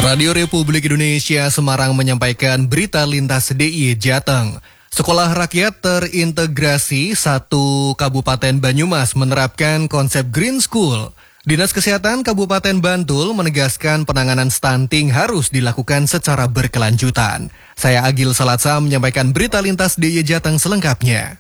Radio Republik Indonesia Semarang menyampaikan berita lintas DIY Jateng. Sekolah Rakyat Terintegrasi 1 Kabupaten Banyumas menerapkan konsep Green School. Dinas Kesehatan Kabupaten Bantul menegaskan penanganan stunting harus dilakukan secara berkelanjutan. Saya Agil Salatsa menyampaikan berita lintas DIY Jateng selengkapnya.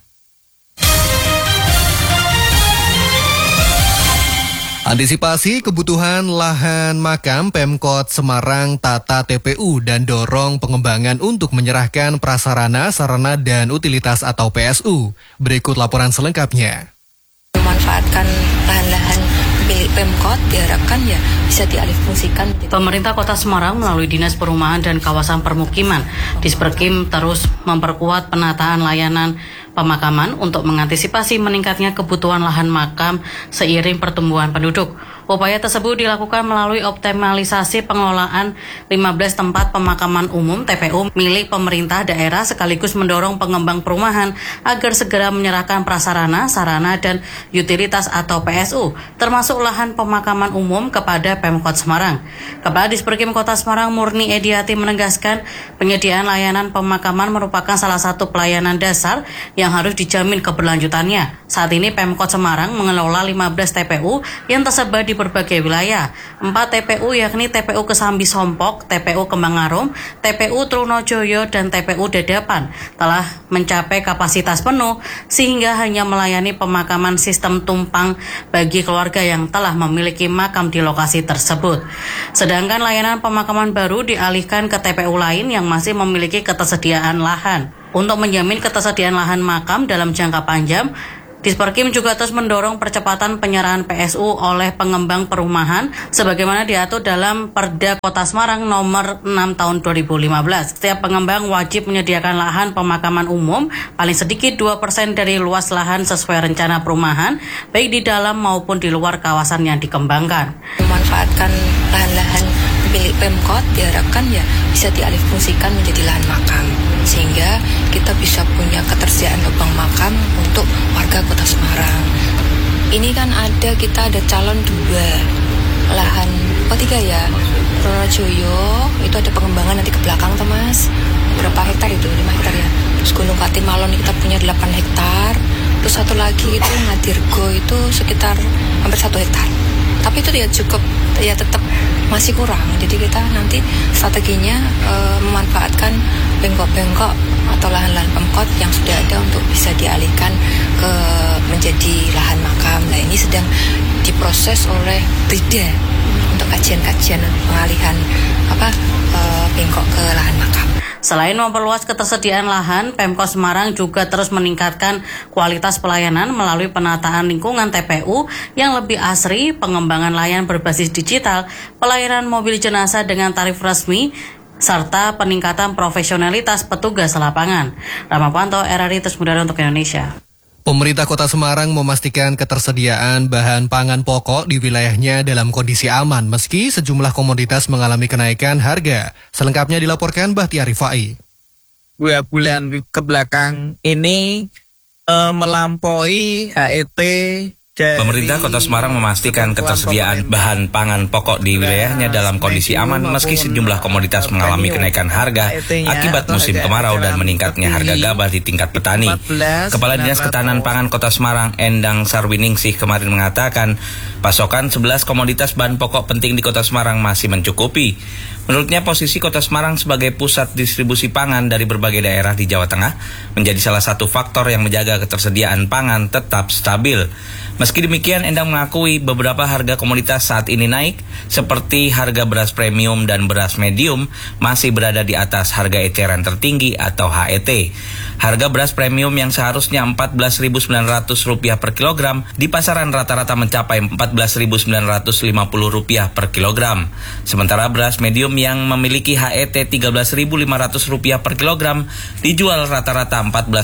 Antisipasi kebutuhan lahan makam, Pemkot Semarang tata TPU dan dorong pengembangan untuk menyerahkan prasarana, sarana dan utilitas atau PSU. Berikut laporan selengkapnya. Memanfaatkan lahan-lahan milik Pemkot diharapkan bisa dialihfungsikan. Pemerintah Kota Semarang melalui Dinas Perumahan dan Kawasan Permukiman, Disperkim terus memperkuat penataan layanan pemakaman untuk mengantisipasi meningkatnya kebutuhan lahan makam seiring pertumbuhan penduduk. Upaya tersebut dilakukan melalui optimalisasi pengelolaan 15 tempat pemakaman umum TPU milik pemerintah daerah sekaligus mendorong pengembang perumahan agar segera menyerahkan prasarana, sarana, dan utilitas atau PSU, termasuk lahan pemakaman umum kepada Pemkot Semarang. Kepala Disperkim Kota Semarang Murni Ediati menegaskan penyediaan layanan pemakaman merupakan salah satu pelayanan dasar yang harus dijamin keberlanjutannya. Saat ini Pemkot Semarang mengelola 15 TPU yang tersebar di berbagai wilayah. 4 TPU yakni TPU Kesambi Sompok, TPU Kembang Arum, TPU Trunojoyo, dan TPU Dadapan telah mencapai kapasitas penuh sehingga hanya melayani pemakaman sistem tumpang bagi keluarga yang telah memiliki makam di lokasi tersebut. Sedangkan layanan pemakaman baru dialihkan ke TPU lain yang masih memiliki ketersediaan lahan. Untuk menjamin ketersediaan lahan makam dalam jangka panjang, Disperkim juga terus mendorong percepatan penyerahan PSU oleh pengembang perumahan sebagaimana diatur dalam Perda Kota Semarang nomor 6 tahun 2015. Setiap pengembang wajib menyediakan lahan pemakaman umum paling sedikit 2% dari luas lahan sesuai rencana perumahan, baik di dalam maupun di luar kawasan yang dikembangkan. Memanfaatkan lahan-lahan milik Pemkot diharapkan bisa dialihfungsikan menjadi lahan makam, sehingga kita bisa punya ketersediaan lubang makam untuk warga Kota Semarang. Ini kan kita ada calon 2 lahan, 3 Trunojoyo itu ada pengembangan nanti ke belakang tuh Mas. Berapa hektar itu? 5 hektar ya. Terus Gunung Katimalon kita punya 8 hektar. Terus satu lagi itu Ngadirgo itu sekitar hampir 1 hektar. Tapi itu cukup, tetap masih kurang. Jadi kita nanti strateginya memanfaatkan bengkok-bengkok atau lahan-lahan Pemkot yang sudah ada untuk bisa dialihkan ke menjadi lahan makam. Nah ini sedang diproses oleh BIDA untuk kajian-kajian pengalihan bengkok ke lahan makam. Selain memperluas ketersediaan lahan, Pemkot Semarang juga terus meningkatkan kualitas pelayanan melalui penataan lingkungan TPU yang lebih asri, pengembangan layanan berbasis digital, pelayanan mobil jenazah dengan tarif resmi, serta peningkatan profesionalitas petugas lapangan. Ramapanto, RRI Terus Mudara untuk Indonesia. Pemerintah Kota Semarang memastikan ketersediaan bahan pangan pokok di wilayahnya dalam kondisi aman meski sejumlah komoditas mengalami kenaikan harga. Selengkapnya dilaporkan Bahtiar Rifai. 2 bulan ke belakang ini melampaui HET. Pemerintah Kota Semarang memastikan ketersediaan bahan pangan pokok di wilayahnya dalam kondisi aman meski sejumlah komoditas mengalami kenaikan harga akibat musim kemarau dan meningkatnya harga gabah di tingkat petani. Kepala Dinas Ketahanan Pangan Kota Semarang, Endang Sarwiningsih, kemarin mengatakan pasokan 11 komoditas bahan pokok penting di Kota Semarang masih mencukupi. Menurutnya posisi Kota Semarang sebagai pusat distribusi pangan dari berbagai daerah di Jawa Tengah menjadi salah satu faktor yang menjaga ketersediaan pangan tetap stabil. Meski demikian, Endang mengakui beberapa harga komoditas saat ini naik, seperti harga beras premium dan beras medium masih berada di atas harga eceran tertinggi atau HET. Harga beras premium yang seharusnya Rp14.900 per kilogram di pasaran rata-rata mencapai Rp14.950 per kilogram. Sementara beras medium yang memiliki HET Rp13.500 per kilogram dijual rata-rata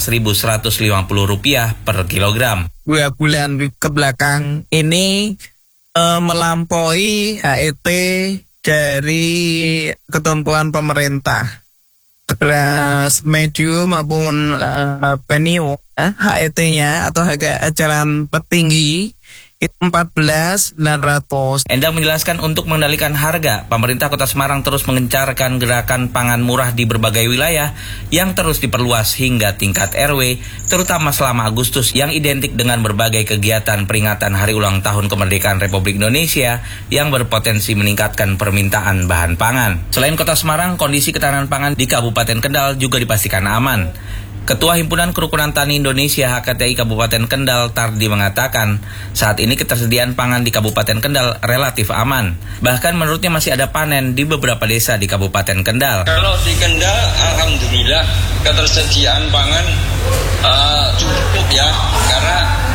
Rp14.150 per kilogram. 2 bulan ke belakang ini melampaui HET dari ketentuan pemerintah. Beras medium maupun premium, HET-nya atau harga eceran tertinggi 14.900. Endang menjelaskan untuk mengendalikan harga, pemerintah Kota Semarang terus mengencarkan gerakan pangan murah di berbagai wilayah yang terus diperluas hingga tingkat RW, terutama selama Agustus yang identik dengan berbagai kegiatan peringatan Hari Ulang Tahun Kemerdekaan Republik Indonesia yang berpotensi meningkatkan permintaan bahan pangan. Selain Kota Semarang, kondisi ketahanan pangan di Kabupaten Kendal juga dipastikan aman. Ketua Himpunan Kerukunan Tani Indonesia HKTI Kabupaten Kendal, Tardi, mengatakan saat ini ketersediaan pangan di Kabupaten Kendal relatif aman. Bahkan menurutnya masih ada panen di beberapa desa di Kabupaten Kendal. Kalau di Kendal, alhamdulillah ketersediaan pangan cukup ya, karena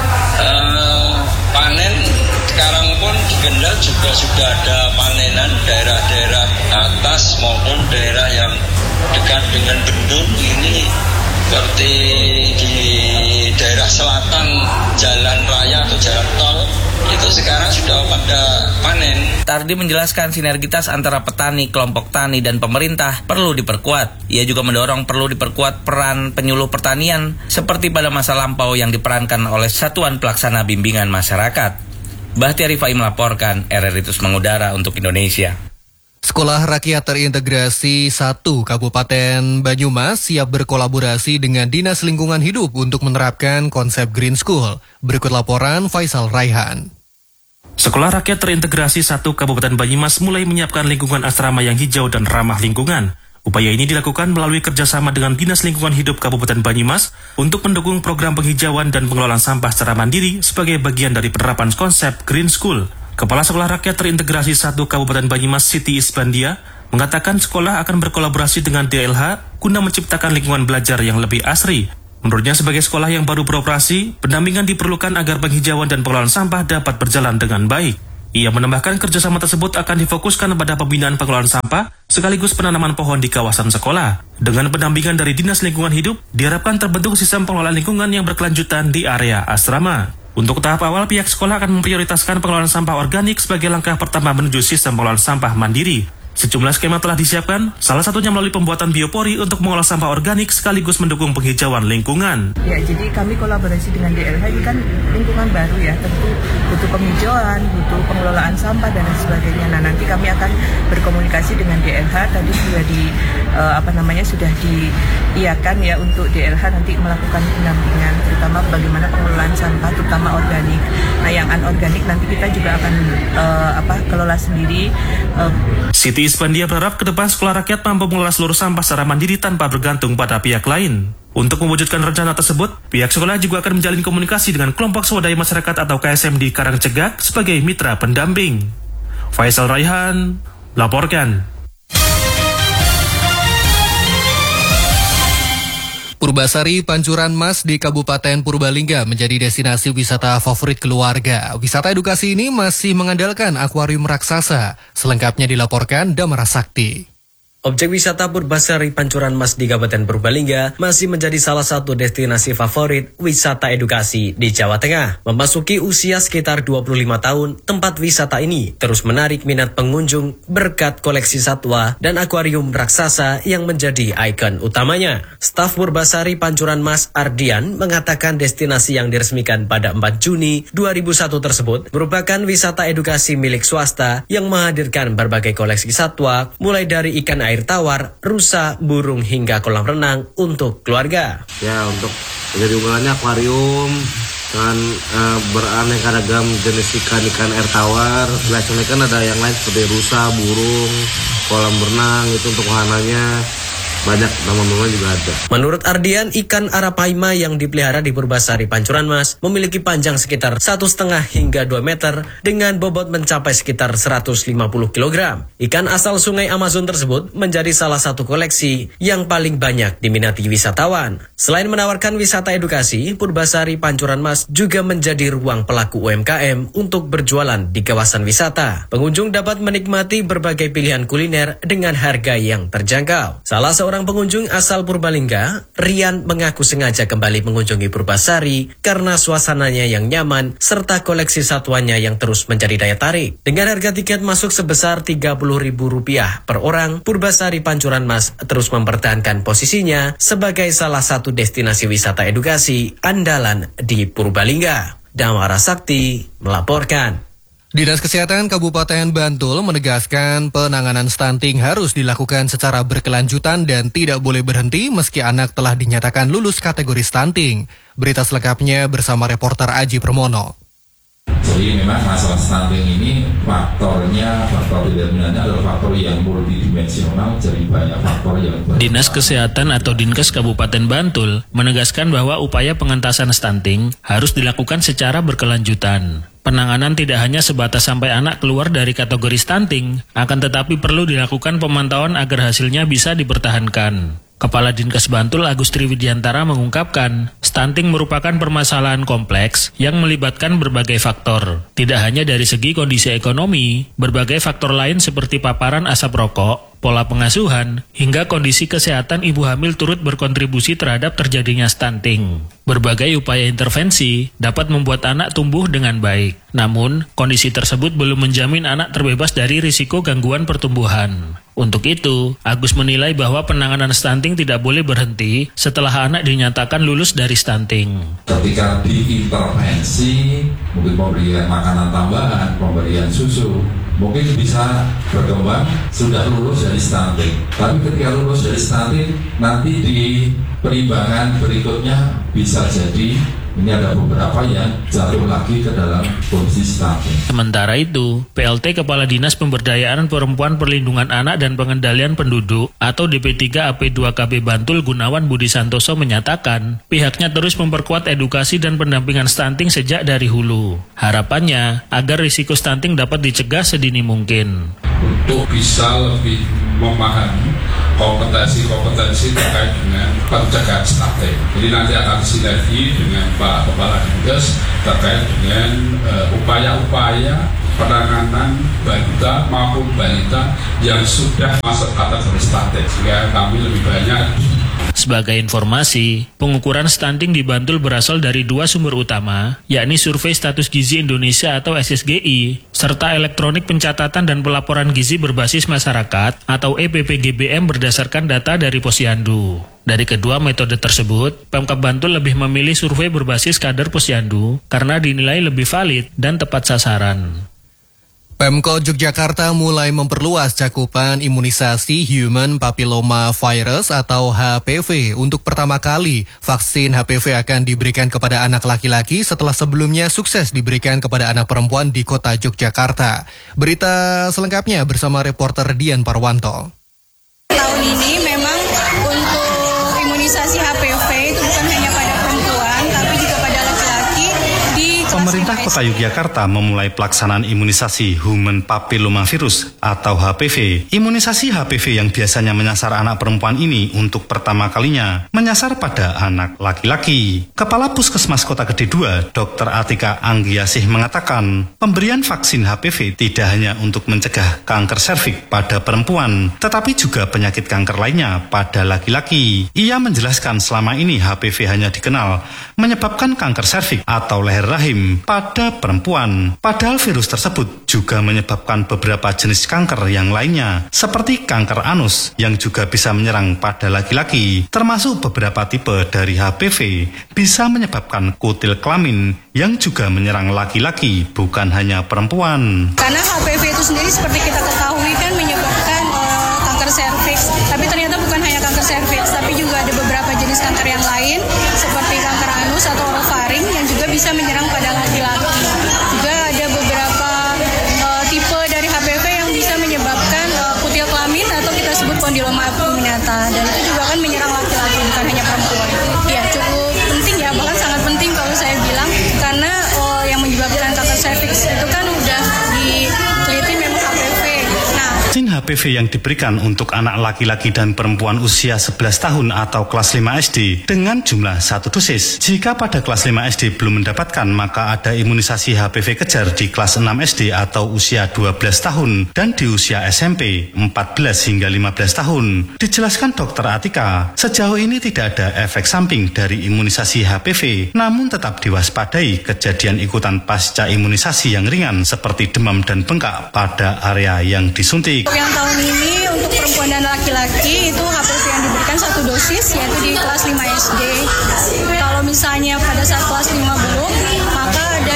panen sekarang pun di Kendal juga sudah ada panenan daerah-daerah atas maupun daerah yang dekat dengan bendung ini. Seperti di daerah selatan jalan raya atau jalan tol itu sekarang sudah pada panen. Tardi menjelaskan sinergitas antara petani, kelompok tani, dan pemerintah perlu diperkuat. Ia juga mendorong perlu diperkuat peran penyuluh pertanian seperti pada masa lampau yang diperankan oleh Satuan Pelaksana Bimbingan Masyarakat. Bahtiari Fai melaporkan, RRI Terus Mengudara untuk Indonesia. Sekolah Rakyat Terintegrasi 1 Kabupaten Banyumas siap berkolaborasi dengan Dinas Lingkungan Hidup untuk menerapkan konsep Green School. Berikut laporan Faisal Raihan. Sekolah Rakyat Terintegrasi 1 Kabupaten Banyumas mulai menyiapkan lingkungan asrama yang hijau dan ramah lingkungan. Upaya ini dilakukan melalui kerjasama dengan Dinas Lingkungan Hidup Kabupaten Banyumas untuk mendukung program penghijauan dan pengelolaan sampah secara mandiri sebagai bagian dari penerapan konsep Green School. Kepala Sekolah Rakyat Terintegrasi 1 Kabupaten Banyumas, Siti Isbandia, mengatakan sekolah akan berkolaborasi dengan DLH guna menciptakan lingkungan belajar yang lebih asri. Menurutnya sebagai sekolah yang baru beroperasi, pendampingan diperlukan agar penghijauan dan pengelolaan sampah dapat berjalan dengan baik. Ia menambahkan kerjasama tersebut akan difokuskan pada pembinaan pengelolaan sampah sekaligus penanaman pohon di kawasan sekolah. Dengan pendampingan dari Dinas Lingkungan Hidup, diharapkan terbentuk sistem pengelolaan lingkungan yang berkelanjutan di area asrama. Untuk tahap awal, pihak sekolah akan memprioritaskan pengelolaan sampah organik sebagai langkah pertama menuju sistem pengelolaan sampah mandiri. Sejumlah skema telah disiapkan, salah satunya melalui pembuatan biopori untuk mengolah sampah organik sekaligus mendukung penghijauan lingkungan. Ya, jadi kami kolaborasi dengan DLH, ini kan lingkungan baru ya, tentu butuh penghijauan, butuh pengelolaan sampah dan sebagainya. Nah, nanti kami akan berkomunikasi dengan DLH, tadi sudah sudah diiakan ya untuk DLH nanti melakukan pendampingan, terutama bagaimana pengelolaan sampah, terutama organik. Nah, yang anorganik nanti kita juga akan kelola sendiri. Siti Isbandia berharap ke depan sekolah rakyat mampu mengelola seluruh sampah secara mandiri tanpa bergantung pada pihak lain. Untuk mewujudkan rencana tersebut, pihak sekolah juga akan menjalin komunikasi dengan kelompok swadaya masyarakat atau KSM di Karangcegak sebagai mitra pendamping. Faisal Raihan, laporkan. Purbasari Pancuran Mas di Kabupaten Purbalingga menjadi destinasi wisata favorit keluarga. Wisata edukasi ini masih mengandalkan akuarium raksasa. Selengkapnya dilaporkan Damara Sakti. Objek wisata Purbasari Pancuran Mas di Kabupaten Purbalingga masih menjadi salah satu destinasi favorit wisata edukasi di Jawa Tengah. Memasuki usia sekitar 25 tahun, tempat wisata ini terus menarik minat pengunjung berkat koleksi satwa dan akuarium raksasa yang menjadi ikon utamanya. Staf Purbasari Pancuran Mas Ardian mengatakan destinasi yang diresmikan pada 4 Juni 2001 tersebut merupakan wisata edukasi milik swasta yang menghadirkan berbagai koleksi satwa mulai dari ikan air tawar, rusa, burung hingga kolam renang untuk keluarga. Ya, untuk jadi unggulannya akuarium dengan beraneka ragam jenis ikan air tawar. Biasanya kan ada yang lain seperti rusa, burung, kolam renang itu untuk wahananya. Banyak nama-nama juga ada. Menurut Ardian, ikan arapaima yang dipelihara di Purbasari Pancuran Mas memiliki panjang sekitar 1,5 hingga 2 meter dengan bobot mencapai sekitar 150 kg. Ikan asal sungai Amazon tersebut menjadi salah satu koleksi yang paling banyak diminati wisatawan. Selain menawarkan wisata edukasi, Purbasari Pancuran Mas juga menjadi ruang pelaku UMKM untuk berjualan di kawasan wisata. Pengunjung dapat menikmati berbagai pilihan kuliner dengan harga yang terjangkau. Salah seorang pengunjung asal Purbalingga, Rian, mengaku sengaja kembali mengunjungi Purbasari karena suasananya yang nyaman serta koleksi satwanya yang terus menjadi daya tarik. Dengan harga tiket masuk sebesar Rp30.000 per orang, Purbasari Pancuran Mas terus mempertahankan posisinya sebagai salah satu destinasi wisata edukasi andalan di Purbalingga. Damara Sakti melaporkan. Dinas Kesehatan Kabupaten Bantul menegaskan penanganan stunting harus dilakukan secara berkelanjutan dan tidak boleh berhenti meski anak telah dinyatakan lulus kategori stunting. Berita selengkapnya bersama reporter Aji Permono. Jadi memang masalah stunting ini faktor determinannya adalah faktor yang multidimensional, jadi banyak faktor yang Dinas Kesehatan atau Dinkes Kabupaten Bantul menegaskan bahwa upaya pengentasan stunting harus dilakukan secara berkelanjutan. Penanganan tidak hanya sebatas sampai anak keluar dari kategori stunting, akan tetapi perlu dilakukan pemantauan agar hasilnya bisa dipertahankan. Kepala Dinkes Bantul Agus Triwidiantara mengungkapkan, stunting merupakan permasalahan kompleks yang melibatkan berbagai faktor. Tidak hanya dari segi kondisi ekonomi, berbagai faktor lain seperti paparan asap rokok, pola pengasuhan, hingga kondisi kesehatan ibu hamil turut berkontribusi terhadap terjadinya stunting. Berbagai upaya intervensi dapat membuat anak tumbuh dengan baik. Namun, kondisi tersebut belum menjamin anak terbebas dari risiko gangguan pertumbuhan. Untuk itu, Agus menilai bahwa penanganan stunting tidak boleh berhenti setelah anak dinyatakan lulus dari stunting. Ketika diintervensi, mungkin pemberian makanan tambahan, pemberian susu, mungkin bisa berkembang sudah lulus dari stunting. Tapi ketika lulus dari stunting, nanti di perimbangan berikutnya bisa jadi ini ada beberapa yang jatuh lagi ke dalam kondisi stunting. Sementara itu, PLT Kepala Dinas Pemberdayaan Perempuan Perlindungan Anak dan Pengendalian Penduduk atau DP3 AP2KB Bantul Gunawan Budi Santoso menyatakan, pihaknya terus memperkuat edukasi dan pendampingan stunting sejak dari hulu. Harapannya, agar risiko stunting dapat dicegah sedini mungkin. Untuk bisa lebih memahami kompetensi terkait dengan pencegahan stunting. Jadi nanti akan sinergi dengan Pak Kepala Dinkes terkait dengan upaya-upaya penanganan balita maupun balita yang sudah masuk kategori stunting, sehingga kami lebih banyak. Sebagai informasi, pengukuran stunting di Bantul berasal dari dua sumber utama, yakni Survei Status Gizi Indonesia atau SSGI, serta elektronik pencatatan dan pelaporan gizi berbasis masyarakat atau EPPGBM berdasarkan data dari Posyandu. Dari kedua metode tersebut, Pemkab Bantul lebih memilih survei berbasis kader Posyandu karena dinilai lebih valid dan tepat sasaran. Pemkot Yogyakarta mulai memperluas cakupan imunisasi Human Papilloma Virus atau HPV. Untuk pertama kali, vaksin HPV akan diberikan kepada anak laki-laki setelah sebelumnya sukses diberikan kepada anak perempuan di kota Yogyakarta. Berita selengkapnya bersama reporter Dian Parwanto. Tahun ini memang untuk imunisasi HPV itu bukan hanya pada perempuan, tapi juga pada laki-laki. Pemerintah Kota Yogyakarta memulai pelaksanaan imunisasi Human Papillomavirus atau HPV. Imunisasi HPV yang biasanya menyasar anak perempuan ini untuk pertama kalinya menyasar pada anak laki-laki. Kepala Puskesmas Kota Gede II, Dr. Atika Anggiasih mengatakan, pemberian vaksin HPV tidak hanya untuk mencegah kanker serviks pada perempuan, tetapi juga penyakit kanker lainnya pada laki-laki. Ia menjelaskan selama ini HPV hanya dikenal menyebabkan kanker serviks atau leher rahim pada perempuan. Padahal virus tersebut juga menyebabkan beberapa jenis kanker yang lainnya, seperti kanker anus yang juga bisa menyerang pada laki-laki. Termasuk beberapa tipe dari HPV bisa menyebabkan kutil kelamin yang juga menyerang laki-laki, bukan hanya perempuan. Karena HPV itu sendiri seperti kita ketahui kan menyebabkan kanker serviks. Tapi ternyata bukan hanya kanker serviks, tapi juga ada beberapa jenis kanker yang lain seperti kanker anus atau orofaring yang juga bisa menyerang pada laki-laki. Juga ada beberapa tipe dari HPV yang bisa menyebabkan kutil kelamin atau kita sebut kondiloma acuminata, dan itu juga kan menyerang laki-laki bukan hanya perempuan. Ya cukup penting ya, bahkan sangat penting kalau saya bilang, karena yang menyebabkan kanker serviks itu kan udah diteliti memang HPV. Vaksin HPV yang diberikan untuk anak laki-laki dan perempuan usia 11 tahun atau kelas 5 SD dengan jumlah 1 dosis. Jika pada kelas 5 SD belum mendapatkan, maka ada imunisasi HPV kejar di kelas 6 SD atau usia 12 tahun dan di usia SMP 14 hingga 15 tahun. Dijelaskan Dr. Atika, sejauh ini tidak ada efek samping dari imunisasi HPV, namun tetap diwaspadai kejadian ikutan pasca imunisasi yang ringan seperti demam dan bengkak pada area yang disuntik. Untuk yang tahun ini untuk perempuan dan laki-laki itu HPV yang diberikan 1 dosis yaitu di kelas 5 SD. Kalau misalnya pada saat kelas 5 belum, maka ada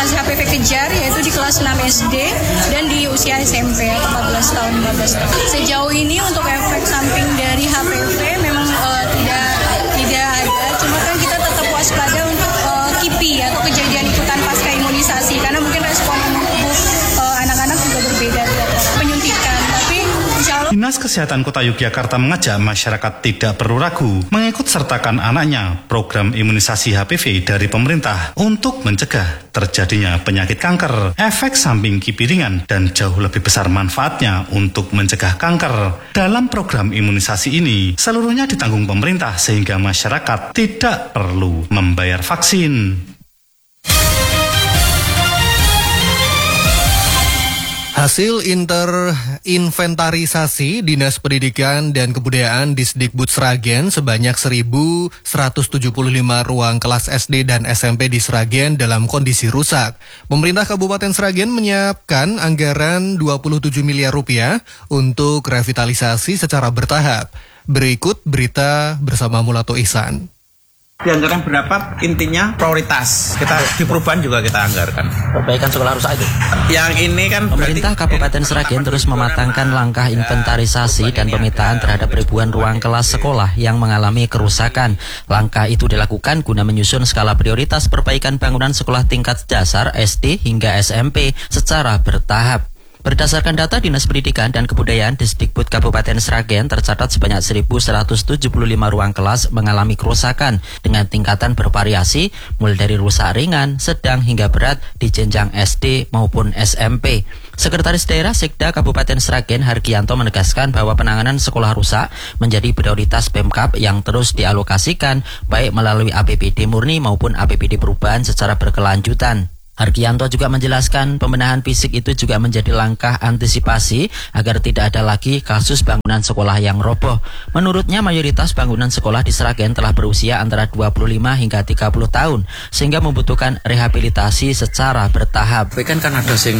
vaksinasi HPV kejar, yaitu di kelas 6 SD dan di usia SMP atau 14 tahun. Sejauh ini untuk efek samping dari HPV memang tidak ada, cuma kan kita tetap waspada untuk KIPI atau kejadian ikutan pasca imunisasi, karena mungkin respon tubuh anak-anak juga berbeda tiap penyuntikan. Tapi insya Allah Dinas Kesehatan Kota Yogyakarta mengajak masyarakat tidak perlu ragu mengikut sertakan anaknya program imunisasi HPV dari pemerintah untuk mencegah terjadinya penyakit kanker, efek samping KIPI ringan, dan jauh lebih besar manfaatnya untuk mencegah kanker. Dalam program imunisasi ini, seluruhnya ditanggung pemerintah sehingga masyarakat tidak perlu membayar vaksin. Hasil inventarisasi Dinas Pendidikan dan Kebudayaan Disdikbud Sragen sebanyak 1.175 ruang kelas SD dan SMP di Sragen dalam kondisi rusak. Pemerintah Kabupaten Sragen menyiapkan anggaran 27 miliar rupiah untuk revitalisasi secara bertahap. Berikut berita bersama Mulato Ihsan. Dianggarkan berapa? Intinya prioritas. Kita di perubahan juga kita anggarkan. Perbaikan sekolah rusak itu. Yang ini kan pemerintah Kabupaten Sragen terus mematangkan langkah inventarisasi dan pemetaan terhadap ribuan ruang kelas sekolah yang mengalami kerusakan. Langkah itu dilakukan guna menyusun skala prioritas perbaikan bangunan sekolah tingkat dasar SD hingga SMP secara bertahap. Berdasarkan data Dinas Pendidikan dan Kebudayaan Disdikbud Kabupaten Sragen, tercatat sebanyak 1.175 ruang kelas mengalami kerusakan dengan tingkatan bervariasi, mulai dari rusak ringan, sedang hingga berat di jenjang SD maupun SMP. Sekretaris Daerah Sekda Kabupaten Sragen Hargianto menegaskan bahwa penanganan sekolah rusak menjadi prioritas Pemkab yang terus dialokasikan baik melalui APBD murni maupun APBD perubahan secara berkelanjutan. Hargianto juga menjelaskan pembenahan fisik itu juga menjadi langkah antisipasi agar tidak ada lagi kasus bangunan sekolah yang roboh. Menurutnya mayoritas bangunan sekolah di Sragen telah berusia antara 25 hingga 30 tahun sehingga membutuhkan rehabilitasi secara bertahap. kan ada sing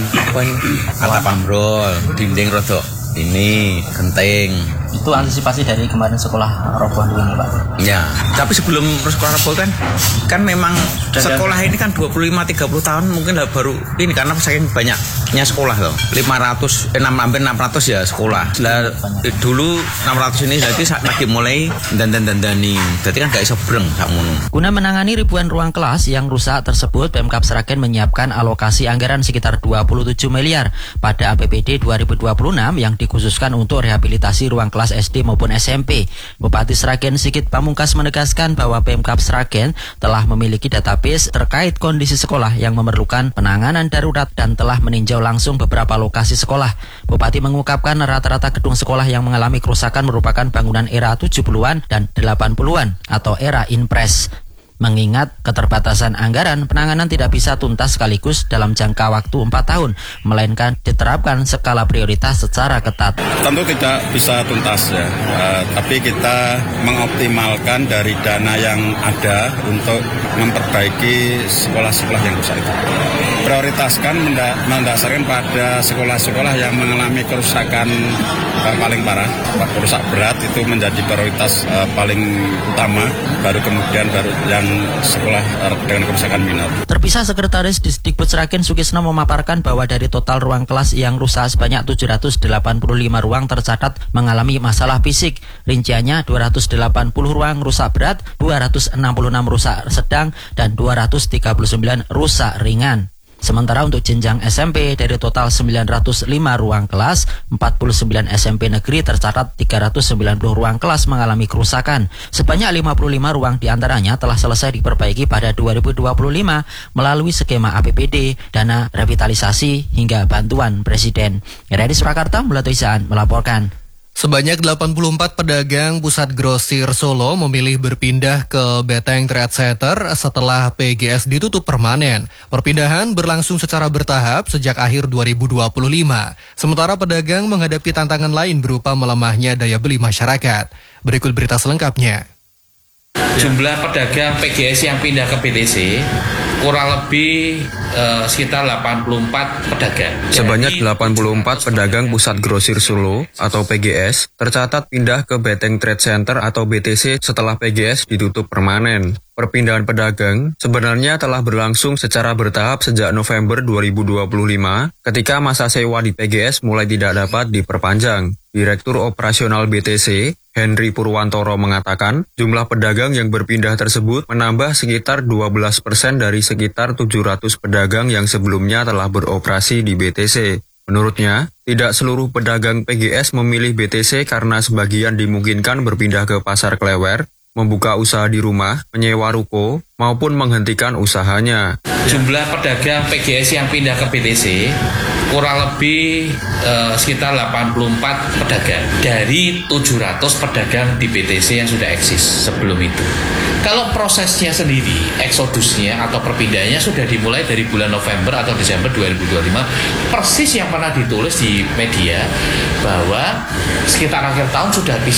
atap ambrol, dinding rodok ini genting. Itu antisipasi dari kemarin sekolah roboh dulu nih Pak. Ya, tapi sebelum sekolah roboh kan memang sekolah ini kan 25-30 tahun mungkin lah baru ini karena saking banyaknya sekolah loh. 500 hampir 600 ya sekolah. Lah dulu 600 ini jadi lagi mulai dandan-dandani. Jadi kan gak iso breng sakmono. Guna menangani ribuan ruang kelas yang rusak tersebut, Pemkab Sragen menyiapkan alokasi anggaran sekitar 27 miliar pada APBD 2026 yang dikhususkan untuk rehabilitasi ruang kelas SD maupun SMP. Bupati Sragen Sigit Pamungkas menegaskan bahwa Pemkab Sragen telah memiliki database terkait kondisi sekolah yang memerlukan penanganan darurat dan telah meninjau langsung beberapa lokasi sekolah. Bupati mengungkapkan rata-rata gedung sekolah yang mengalami kerusakan merupakan bangunan era 70-an dan 80-an atau era Inpres. Mengingat keterbatasan anggaran, penanganan tidak bisa tuntas sekaligus dalam jangka waktu 4 tahun, melainkan diterapkan skala prioritas secara ketat. Tentu tidak bisa tuntas ya, tapi kita mengoptimalkan dari dana yang ada untuk memperbaiki sekolah-sekolah yang rusak itu. Prioritaskan mendasarkan pada sekolah-sekolah yang mengalami kerusakan paling parah, rusak berat itu menjadi prioritas paling utama, baru kemudian yang sekolah dengan kerusakan minor. Terpisah, Sekretaris Disdikbud Sragen Sukisno memaparkan bahwa dari total ruang kelas yang rusak sebanyak 785 ruang tercatat mengalami masalah fisik. Rinciannya 280 ruang rusak berat, 266 rusak sedang, dan 239 rusak ringan. Sementara untuk jenjang SMP dari total 905 ruang kelas, 49 SMP negeri tercatat 390 ruang kelas mengalami kerusakan. Sebanyak 55 ruang diantaranya telah selesai diperbaiki pada 2025 melalui skema APBD, dana revitalisasi hingga bantuan Presiden. Dari Surakarta, Mulato Ihsan melaporkan. Sebanyak 84 pedagang pusat grosir Solo memilih berpindah ke Beteng Trade Center setelah PGS ditutup permanen. Perpindahan berlangsung secara bertahap sejak akhir 2025. Sementara pedagang menghadapi tantangan lain berupa melemahnya daya beli masyarakat. Berikut berita selengkapnya. Jumlah pedagang PGS yang pindah ke BTC kurang lebih sekitar 84 pedagang. Sebanyak 84 pedagang Pusat Grosir Solo atau PGS tercatat pindah ke Beteng Trade Center atau BTC setelah PGS ditutup permanen. Perpindahan pedagang sebenarnya telah berlangsung secara bertahap sejak November 2025 ketika masa sewa di PGS mulai tidak dapat diperpanjang. Direktur Operasional BTC, Henry Purwantoro mengatakan, jumlah pedagang yang berpindah tersebut menambah sekitar 12% dari sekitar 700 pedagang yang sebelumnya telah beroperasi di BTC. Menurutnya, tidak seluruh pedagang PGS memilih BTC karena sebagian dimungkinkan berpindah ke Pasar Klewer, membuka usaha di rumah, menyewa ruko, maupun menghentikan usahanya. Jumlah pedagang PGS yang pindah ke BTC kurang lebih sekitar 84 pedagang dari 700 pedagang di BTC yang sudah eksis sebelum itu. Kalau prosesnya sendiri, eksodusnya atau perpindahannya sudah dimulai dari bulan November atau Desember 2025, persis yang pernah ditulis di media bahwa sekitar akhir tahun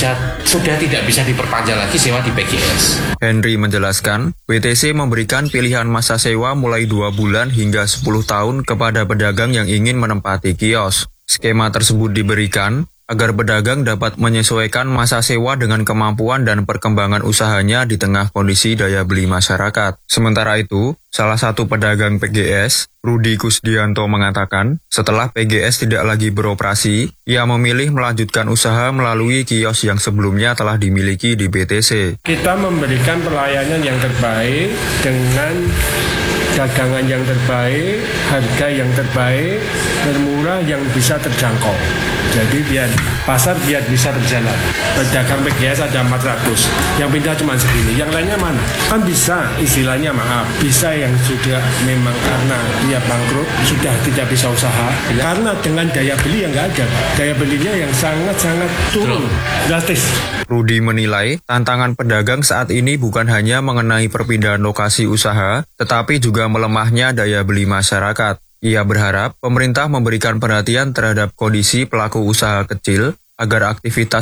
sudah tidak bisa diperpanjang lagi sewa di PGS. Henry menjelaskan, BTC memberikan pilihan masa sewa mulai 2 bulan hingga 10 tahun kepada pedagang yang ingin menempati kios. Skema tersebut diberikan agar pedagang dapat menyesuaikan masa sewa dengan kemampuan dan perkembangan usahanya di tengah kondisi daya beli masyarakat. Sementara itu, salah satu pedagang PGS, Rudi Kusdianto mengatakan, setelah PGS tidak lagi beroperasi, ia memilih melanjutkan usaha melalui kios yang sebelumnya telah dimiliki di BTC. Kita memberikan pelayanan yang terbaik dengan dagangan yang terbaik, harga yang terbaik, termurah yang bisa terjangkau. Jadi biar pasar bisa terjalan. Pedagang PGS ada 400, yang pindah cuma segini, yang lainnya mana? Kan bisa, istilahnya bisa yang sudah memang karena dia bangkrut, sudah tidak bisa usaha, karena dengan daya beli yang nggak ada, daya belinya yang sangat-sangat turun, drastis. Rudi menilai, tantangan pedagang saat ini bukan hanya mengenai perpindahan lokasi usaha, tetapi juga melemahnya daya beli masyarakat. Ia berharap pemerintah memberikan perhatian terhadap kondisi pelaku usaha kecil agar aktivitas